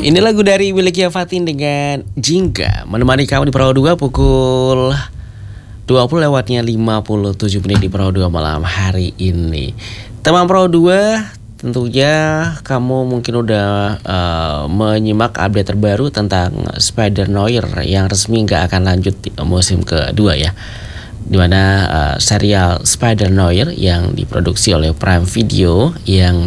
Ini lagu dari Willy Fatin dengan Jingga menemani kamu di Perahu 2 pukul 20:57 di Perahu 2 malam hari ini. Teman Perahu 2, tentunya kamu mungkin udah menyimak update terbaru tentang Spider-Noir yang resmi nggak akan lanjut di musim kedua ya. Dimana serial Spider-Noir yang diproduksi oleh Prime Video yang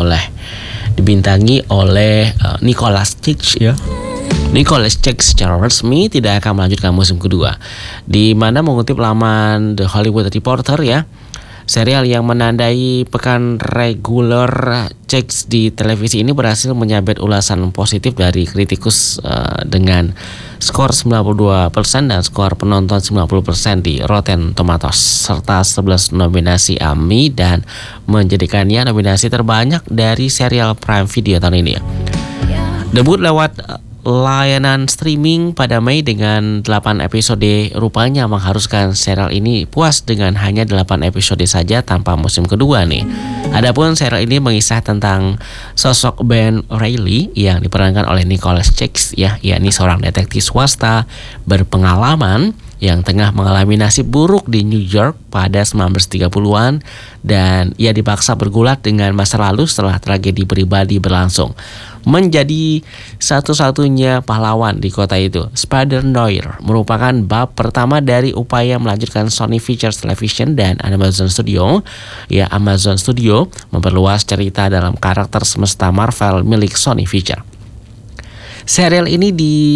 dibintangi oleh Nicolas Cage ya. Nicolas Cage secara resmi tidak akan melanjutkan musim kedua. Di mana mengutip laman The Hollywood Reporter ya, serial yang menandai pekan reguler Cage di televisi ini berhasil menyabet ulasan positif dari kritikus dengan skor 92% dan skor penonton 90% di Rotten Tomatoes serta 11 nominasi Emmy dan menjadikannya nominasi terbanyak dari serial Prime Video tahun ini ya. Debut lewat layanan streaming pada Mei dengan 8 episode rupanya mengharuskan serial ini puas dengan hanya 8 episode saja tanpa musim kedua nih. Adapun serial ini mengisah tentang sosok Ben Reilly yang diperankan oleh Nicolas Cage ya, yakni seorang detektif swasta berpengalaman yang tengah mengalami nasib buruk di New York pada 1930-an dan ia dipaksa bergulat dengan masa lalu setelah tragedi pribadi berlangsung. Menjadi satu-satunya pahlawan di kota itu, Spider-Noir merupakan bab pertama dari upaya melanjutkan Sony Pictures Television dan Amazon Studio. Ya, Amazon Studio memperluas cerita dalam karakter semesta Marvel milik Sony Pictures. Serial ini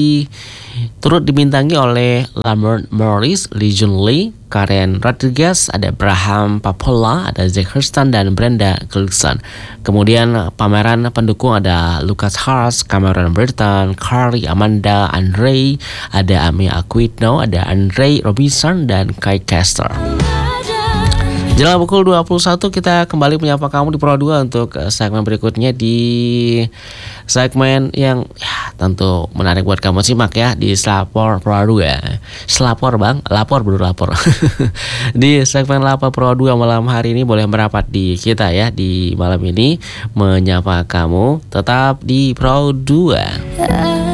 turut dibintangi oleh Lamont Morris, Lee Jun Lee, Karen Rodriguez, ada Abraham Papola, ada Zack Hurston dan Brenda Gleeson. Kemudian pameran pendukung ada Lucas Hart, Cameron Burton, Carly, Amanda, Andre, ada Amy Aquino, ada Andre Robinson dan Kai Kester. Jelang pukul 21 kita kembali menyapa kamu di Pro 2 untuk segmen berikutnya di segmen yang ya, tentu menarik buat kamu simak ya di Selapor Pro 2. Selapor bang, lapor bro lapor. Di segmen Lapor Pro 2 malam hari ini boleh merapat di kita ya di malam ini menyapa kamu tetap di Pro 2.